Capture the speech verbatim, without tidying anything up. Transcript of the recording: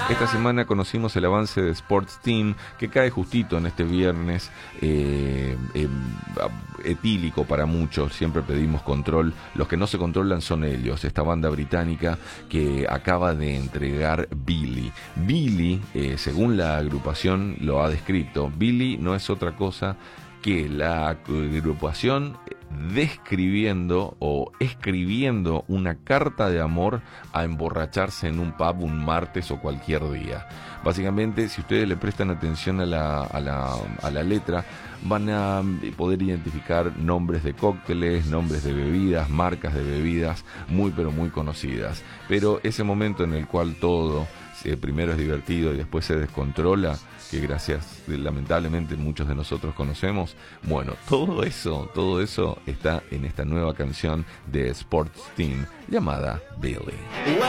Esta semana conocimos el avance de Sports Team, que cae justito en este viernes eh, eh, etílico para muchos. Siempre pedimos control. Los que no se controlan son ellos, esta banda británica que acaba de entregar Billy. Billy, eh, según la agrupación lo ha descrito, Billy no es otra cosa que la agrupación describiendo o escribiendo una carta de amor a emborracharse en un pub un martes o cualquier día. Básicamente, si ustedes le prestan atención a la, a la, a la letra, van a poder identificar nombres de cócteles, nombres de bebidas, marcas de bebidas muy pero muy conocidas. Pero ese momento en el cual todo eh, primero es divertido y después se descontrola, que gracias, lamentablemente, muchos de nosotros conocemos. Bueno, todo eso, todo eso está en esta nueva canción de Sports Team llamada Billy.